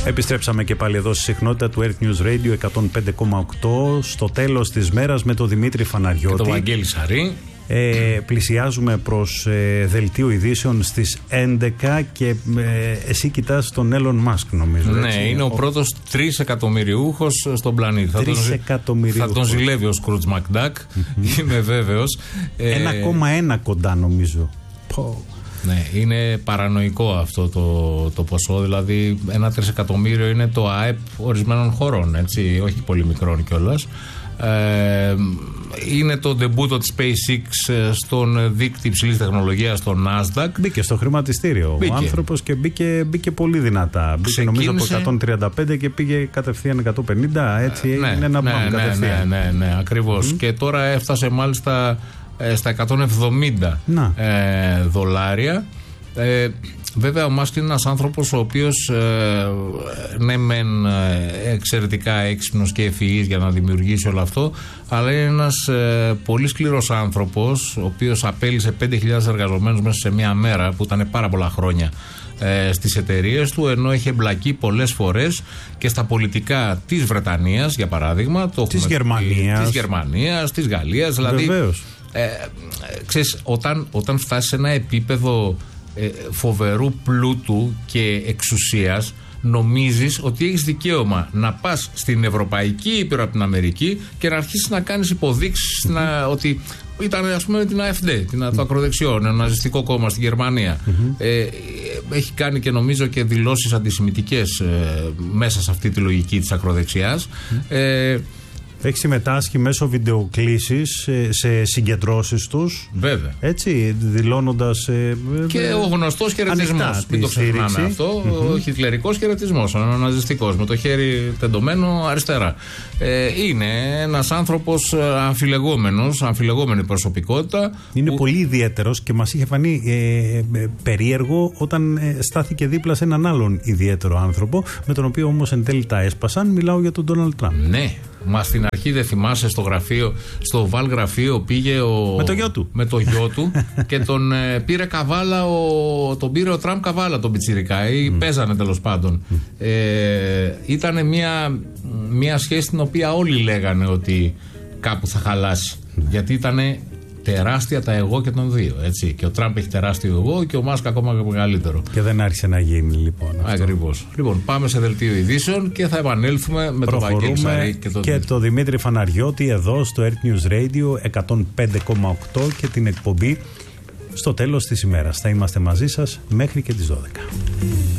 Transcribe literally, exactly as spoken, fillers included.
Επιστρέψαμε και πάλι εδώ στη συχνότητα του Earth News Radio εκατόν πέντε κόμμα οκτώ στο τέλος της μέρας με τον Δημήτρη Φαναριώτη και τον Βαγγέλη Σαρή. Ε, πλησιάζουμε προς ε, δελτίο ειδήσεων στις έντεκα και ε, εσύ κοιτάς τον Elon Musk, νομίζω. Ναι, έτσι. είναι ο, ο πρώτος τρεις-εκατομμυριούχος στον πλανήτη. Θα τον ζηλεύει ο Scrooge McDuck, mm-hmm. είμαι βέβαιος. ένα κόμμα ένα κοντά, νομίζω. Πω. Ναι, είναι παρανοϊκό αυτό το, το ποσό. Δηλαδή, ένα τρισεκατομμύριο είναι το ΑΕΠ ορισμένων χωρών, έτσι, όχι πολύ μικρών κιόλας. Ε, είναι το ντεμπούτο της SpaceX στον δείκτη υψηλής τεχνολογίας στο Nasdaq. Μπήκε στο χρηματιστήριο μπήκε. ο άνθρωπος και μπήκε, μπήκε πολύ δυνατά. Μπήκε Ξεκίνησε... νομίζω από εκατόν τριάντα πέντε και πήγε κατευθείαν εκατόν πενήντα. Έτσι ναι, έγινε ένα ναι, μπαμ ναι, κατευθείαν. Ναι, ναι, ναι, ακριβώς. Mm. Και τώρα έφτασε μάλιστα ε, στα εκατόν εβδομήντα ε, δολάρια. Ε, βέβαια ο Μάσκ είναι ένας άνθρωπος ο οποίος ε, ναι μεν ε, εξαιρετικά έξυπνος και ευφυής για να δημιουργήσει όλο αυτό, αλλά είναι ένας ε, πολύ σκληρός άνθρωπος ο οποίος απέλυσε πέντε χιλιάδες εργαζομένους μέσα σε μία μέρα, που ήταν πάρα πολλά χρόνια ε, στις εταιρείες του, ενώ έχει εμπλακεί πολλές φορές και στα πολιτικά της Βρετανίας, για παράδειγμα, το της Γερμανίας, της Γερμανίας, της Γαλλίας, δηλαδή. Βεβαίως. Ε, ξέρεις, όταν, όταν φτάσει σε ένα επίπεδο ε, φοβερού πλούτου και εξουσίας, νομίζεις ότι έχεις δικαίωμα να πας στην Ευρωπαϊκή Ήπειρο από την Αμερική και να αρχίσεις να κάνεις υποδείξεις mm-hmm. να, ότι ήταν, ας πούμε, την AfD, την, mm-hmm. το ακροδεξιό, ένα ναζιστικό κόμμα στην Γερμανία. Mm-hmm. Ε, έχει κάνει και νομίζω και δηλώσεις αντισημιτικές ε, μέσα σε αυτή τη λογική της ακροδεξιάς. Mm-hmm. Ε, Έχει συμμετάσχει μέσω βιντεοκλήσης σε συγκεντρώσεις τους. Βέβαια. Έτσι, δηλώνοντας. Ε, και ε, ο γνωστός χαιρετισμός. Μην το ξεχνάμε αυτό. Mm-hmm. Ο χιτλερικός χαιρετισμός. Ο ναζιστικός. Με το χέρι τεντωμένο αριστερά. Ε, είναι ένας άνθρωπος αμφιλεγόμενος, αμφιλεγόμενη προσωπικότητα. Είναι που... πολύ ιδιαίτερος και μας είχε φανεί ε, ε, περίεργο όταν ε, στάθηκε δίπλα σε έναν άλλον ιδιαίτερο άνθρωπο, με τον οποίο όμως εν τέλει τα έσπασαν. Μιλάω για τον Ντόναλντ Τραμπ. Ναι. Μα στην αρχή δεν θυμάσαι στο γραφείο, στο Val γραφείο πήγε ο. Με το γιο του. Με το γιο του και τον ε, πήρε καβάλα, ο, τον πήρε ο Τραμπ καβάλα τον πιτσιρικά. Ή mm. παίζανε τέλος πάντων. Mm. Ε, ήταν μια, μια σχέση την οποία όλοι λέγανε ότι κάπου θα χαλάσει. Mm. Γιατί ήταν τεράστια τα εγώ και των δύο. Έτσι. Και ο Τραμπ έχει τεράστιο εγώ και ο Μάσκ ακόμα και μεγαλύτερο. Και δεν άρχισε να γίνει λοιπόν. Ακριβώς. Λοιπόν, πάμε σε δελτίο ειδήσεων και θα επανέλθουμε με τον Βαγγέλη Σαρή και τον και το Δημήτρη Φαναριώτη εδώ στο Earth News Radio εκατόν πέντε κόμμα οκτώ και την εκπομπή στο τέλος της ημέρας. Θα είμαστε μαζί σας μέχρι και τις δώδεκα.